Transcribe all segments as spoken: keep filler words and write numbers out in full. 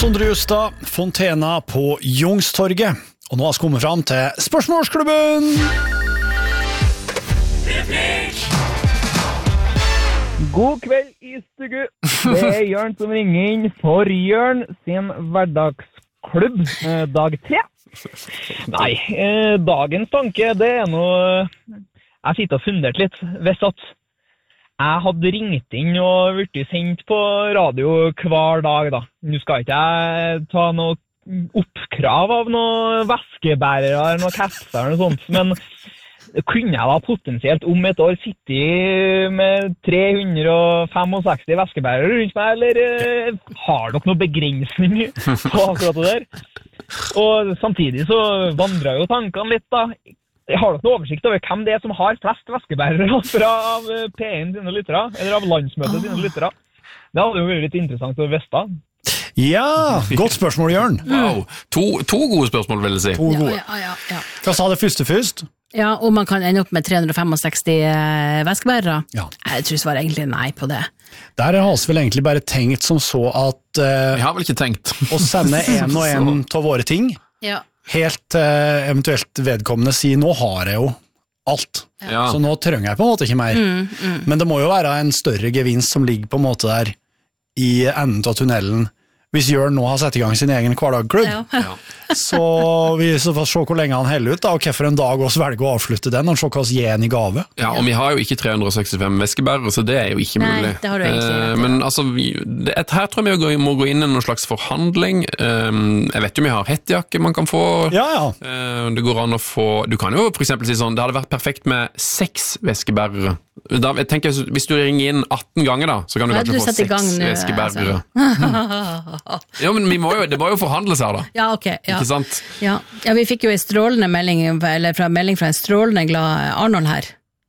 Sondre Justad, Fontena på Youngstorget. Og nå har vi kommet frem til Spørsmålsklubben! God kveld i stugu. Det er Jørn som ringer inn for Jørn sin hverdagsklubb, eh, dag tre. Nei, eh, dagens tanke, det er noe... Jeg sitter og fundert litt. Hvis at jeg hadde ringt inn og blitt sendt på radio hver dag, da. Nå skal ikke jeg ta noe oppkrav av noe væskebærere eller noe kasser eller noe sånt, men kunne jeg da potensielt om et år sitte med tre hundre sekstifem væskebærere rundt meg, eller uh, har dere noen begrensning på akkurat det der? Og samtidig så vandrer jo tankene litt da. Har dere noen oversikt over hvem det er som har flest væskebærere fra av P en sine lyttere, eller av landsmøtet sine lyttere? Det hadde jo vært litt interessant å vite. Ja, godt spørsmål, Jørn. Wow, to, to gode spørsmål vil jeg si. To gode. Ja, ja, ja, ja. Hva sa det første først? Ja, og man kan ende opp med tre hundre sekstifem væskebærere. Ja. Jeg tror svaret egentlig nei på det. Der har vi vel egentlig bare tenkt som så at uh, Jeg har vel ikke tenkt. å sende en og en av våre ting, Ja. helt uh, eventuelt vedkommende si, nå har jeg jo alt. Ja. Så nå trenger jeg på en måte ikke mer. Mm, mm. Men det må jo være en større gevinst som ligger på en måte der i enden av tunnelen. Hvis Jørn nå har satt i gang sin egen hverdagsklubb, Ja. Ja. så vi så får se hvor lenge han heller ut, da, og hvorfor en dag oss velger å avslutte den, og se hva oss gir en i gave. Ja, og vi har jo ikke tre hundre sekstifem væskebærere, så det er jo ikke Nei, mulig. det har du egentlig rett i. Eh, Men altså, vi, det, her tror jeg vi må gå inn i noen slags forhandling. Eh, Jeg vet jo vi har hettejakke man kan få. Ja, ja. Eh, Det går an å få, du kan jo for eksempel si sånn, det hadde vært perfekt med seks væskebærere. Da, jeg tenker, hvis du ringer inn atten ganger da, så kan du Ja, kanskje du få setter i gang seks nå, væskebærere. Ja, men vi må jo, det må jo forhandles her da. Ja, ok. Ja. Ikke sant? Ja. Ja, vi fikk jo en strålende melding, eller fra melding fra en strålende glad Arnold her.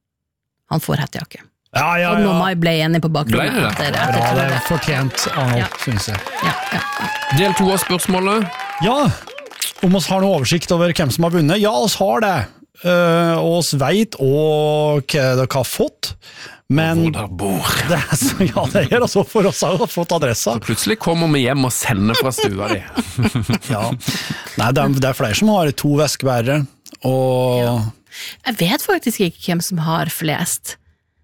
Han får hettejakke. Ja, ja, Og nå ja. Mai ble enig på bakgrunnen. Ble det det? etter- Bra, etter det er turen. fortjent, Arnold, Ja. synes jeg. Ja, ja, ja. Del to av spørsmålet. Ja, om oss har noe oversikt over hvem som har vunnet. Ja, oss har det. Uh, og oss vet og hva dere har fått. Men Hvor der bor. det er, så, ja, det er altså for oss har fått adressa. Så plutselig kommer vi hjem og sender fra stua di. Ja. Nei, det er, det er flere som har to væskebærere, og Jeg vet faktisk ikke hvem som har flest.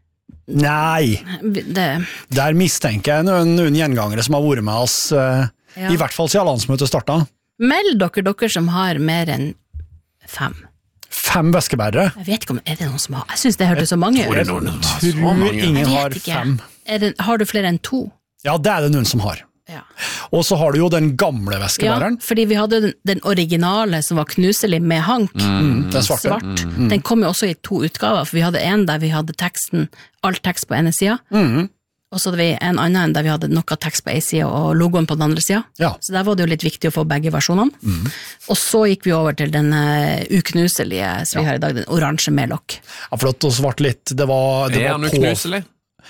nei, Det, der mistenker jeg noen, noen gjengangere som har vært med oss, uh, Ja. i hvert fall siden landsmøtet startet. meld dere dere som har mer enn fem. Fem væskebærere. Jeg vet ikke om, er det noen som har? Jeg synes det hørtes så mange Tror det ut. er noen som har Tror så mange. ingen Jeg har vet ikke. fem. Er det, har du flere enn to? Ja, det er det noen som har. Ja. Og så har du jo den gamle Ja, væskebæreren. fordi vi hadde den, den originale som var knuselig med hank, Mm, den svarte. svart. Den kom jo også i to utgaver, for vi hadde en der vi hadde teksten, all tekst på ene sida, Mm, og så hadde vi en annen der vi hadde noe tekst på en sida og logoen på den andre sida. ja. Så der var det jo litt viktig å få begge versjonene. Og så gikk vi over til den uh, uknuselige som vi har i dag, den oransje med lokk. Ja, for at det svart litt, det var, det Er var han jo på... knuselig?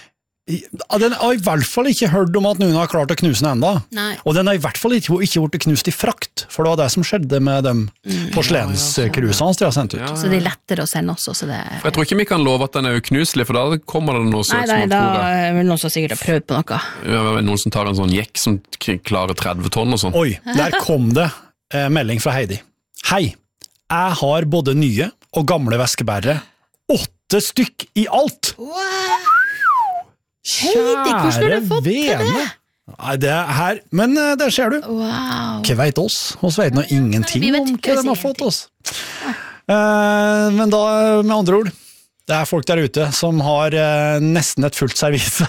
Ja, den har i hvert fall ikke hørt om at noen har klart å knuse den enda. Nei. Og den har i hvert fall ikke, ikke vært knust i frakt, for det var det som skjedde med de porselenskrusene hans de har sendt ut. Ja. Så det er lettere å sende også, så det For jeg tror ikke vi kan love at den er uknuselig, for da kommer det noe Nei, søk som nei, man da tror det. er vel noen som sikkert har prøvd på noe. Ja, noen som tar en sånn jekk som k- klarer tretti tonn og sånn. Oi, der kom det eh, melding fra Heidi. Hei, jeg har både nye og gamle væskebærere. Åtte stykk i alt! Heidi, hvordan har du fått til det? vene. Nei, det er her, men eh, der ser du. Wow. Hva vet oss? Oss vet nå ingenting vi vet om ikke, hva vi de har sier fått oss. Eh, men da, med andre ord, det er folk der ute som har eh, nesten et fullt servise.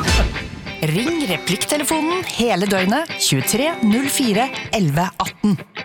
Ring replikktelefonen hele døgnet tjuetre null fire elleve atten.